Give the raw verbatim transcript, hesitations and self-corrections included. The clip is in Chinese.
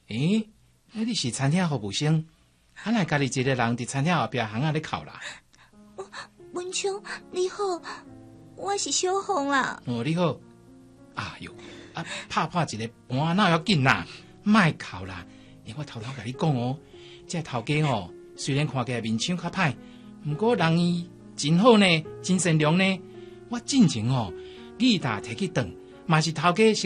诶，你是餐厅服务生，啊来家己一个人伫餐厅后壁巷仔咧哭啦？ 文琼，你好，我是小凤啦。 哦，你好。哎哟，啊拍拍一个盘哪要紧啦，莫哭啦。因我偷偷甲你讲哦，这头家哦，虽然看起来面相较歹，不过人伊真好呢，真善良呢。我进前哦，义大摕去炖，嘛是头家